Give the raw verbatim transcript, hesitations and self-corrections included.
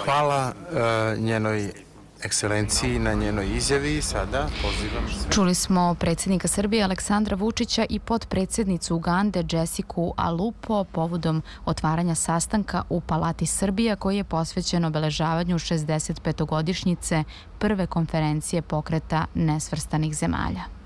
Hvala e, njenoj ekscelenciji na njenoj izjavi. Sada pozivam sve. Čuli smo predsjednika Srbije Aleksandra Vučića i potpredsjednicu Ugande Jessiku Alupo povodom otvaranja sastanka u Palati Srbija koji je posvećen obeležavanju šezdeset petogodišnjice prve konferencije pokreta nesvrstanih zemalja.